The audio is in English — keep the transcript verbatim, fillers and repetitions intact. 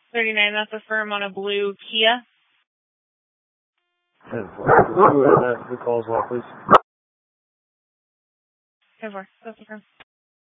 thirty-nine, that's a firm on a blue Kia. ten four. Who is that? Who calls well, please? ten four, that's a firm.